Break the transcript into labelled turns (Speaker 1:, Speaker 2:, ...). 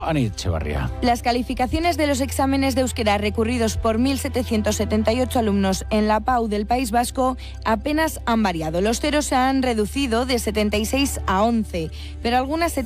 Speaker 1: Ani Echevarría.
Speaker 2: Las calificaciones de los exámenes de euskera recurridos por 1.778 alumnos en la PAU del País Vasco apenas han variado. Los ceros se han reducido de 76 a 11, pero algunas